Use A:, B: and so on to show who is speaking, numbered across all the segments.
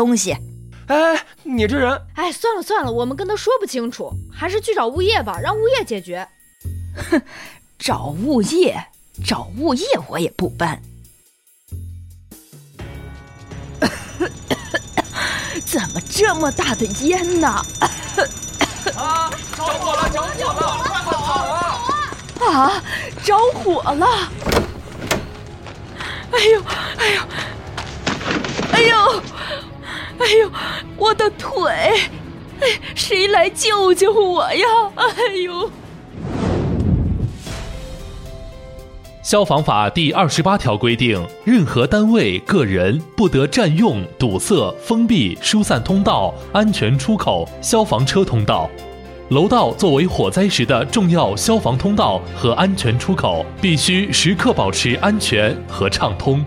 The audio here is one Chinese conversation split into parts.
A: 东西。
B: 哎，你这人！
C: 哎，算了，我们跟他说不清楚，还是去找物业吧，让物业解决。
A: 哼，找物业我也不搬。怎么这么大的烟呢？
B: 啊！着火了！快跑啊！
A: 啊！着火了！哎呦！我的腿！哎，谁来救救我呀！哎呦！
D: 消防法第28条规定，任何单位、个人不得占用、堵塞、封闭、疏散通道、安全出口、消防车通道。楼道作为火灾时的重要消防通道和安全出口，必须时刻保持安全和畅通。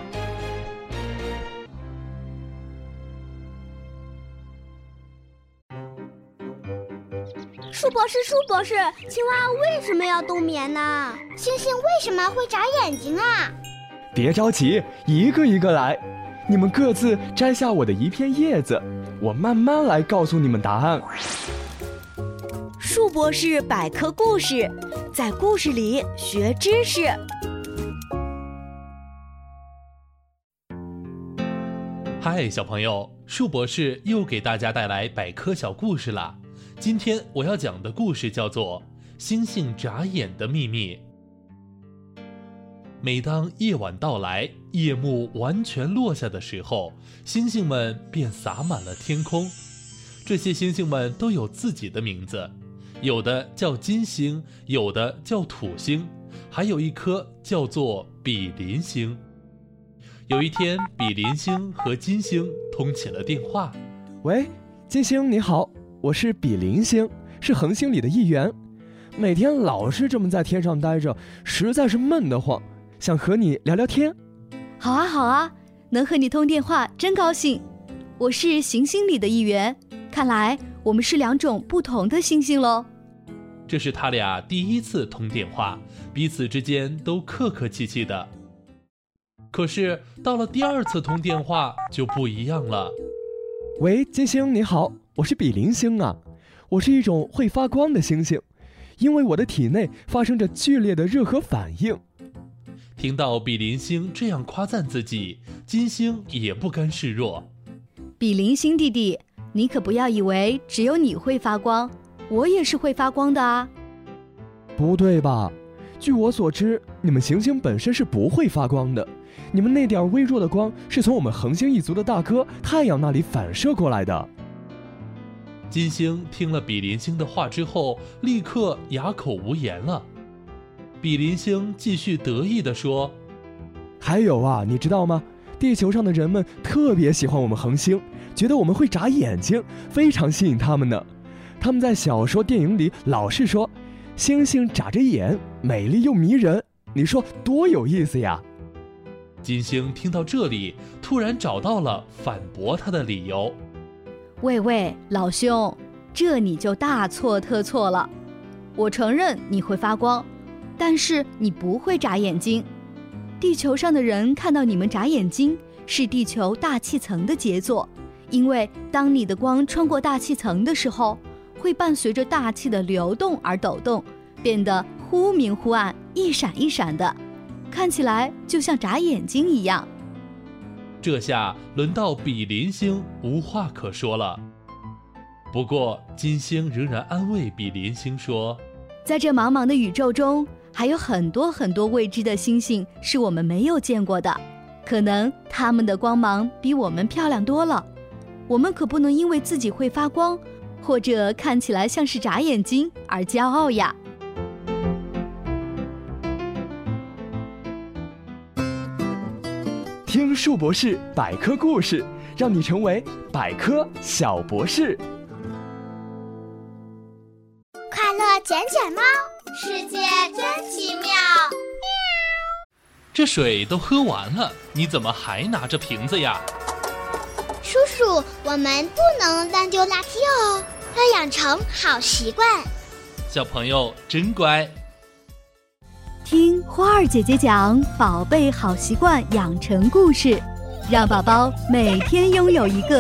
E: 树博士，青蛙为什么要冬眠呢？星星为什么会眨眼睛啊？
B: 别着急，一个一个来。你们各自摘下我的一片叶子，我慢慢来告诉你们答案。
F: 树博士百科故事，在故事里学知识。
D: 嗨，小朋友，树博士又给大家带来百科小故事了。今天我要讲的故事叫做《星星眨眼的秘密》。每当夜晚到来，夜幕完全落下的时候，星星们便洒满了天空。这些星星们都有自己的名字，有的叫金星，有的叫土星，还有一颗叫做比邻星。有一天，比邻星和金星通起了电话。
B: 喂，金星你好，我是比邻星，是恒星里的一员。每天老是这么在天上待着，实在是闷得慌，想和你聊聊天。
F: 好啊，能和你通电话真高兴。我是行星里的一员，看来我们是两种不同的星星咯。
D: 这是他俩第一次通电话，彼此之间都客客气气的。可是到了第二次通电话就不一样了。
B: 喂，金星你好，我是比邻星啊，我是一种会发光的星星，因为我的体内发生着剧烈的热核反应。
D: 听到比邻星这样夸赞自己，金星也不甘示弱。
F: 比邻星弟弟，你可不要以为只有你会发光，我也是会发光的啊。
B: 不对吧？据我所知，你们行星本身是不会发光的，你们那点微弱的光是从我们恒星一族的大哥太阳那里反射过来的。
D: 金星听了比邻星的话之后，立刻哑口无言了。比邻星继续得意地说：
B: 还有啊，你知道吗？地球上的人们特别喜欢我们恒星，觉得我们会眨眼睛，非常吸引他们呢。他们在小说电影里老是说星星眨着眼，美丽又迷人，你说多有意思呀。
D: 金星听到这里，突然找到了反驳他的理由。
F: 喂，老兄，这你就大错特错了。我承认你会发光，但是你不会眨眼睛。地球上的人看到你们眨眼睛，是地球大气层的杰作，因为当你的光穿过大气层的时候，会伴随着大气的流动而抖动，变得忽明忽暗，一闪一闪的，看起来就像眨眼睛一样。
D: 这下轮到比邻星无话可说了。不过金星仍然安慰比邻星说，
F: 在这茫茫的宇宙中，还有很多很多未知的星星是我们没有见过的，可能它们的光芒比我们漂亮多了。我们可不能因为自己会发光，或者看起来像是眨眼睛而骄傲呀。
B: 听树博士百科故事，让你成为百科小博士。
E: 快乐捡捡猫，世界真奇妙。
D: 这水都喝完了，你怎么还拿着瓶子呀？
E: 叔叔，我们不能乱丢垃圾哦，要养成好习惯。
D: 小朋友真乖。
F: 听花儿姐姐讲宝贝好习惯养成故事，让宝宝每天拥有一个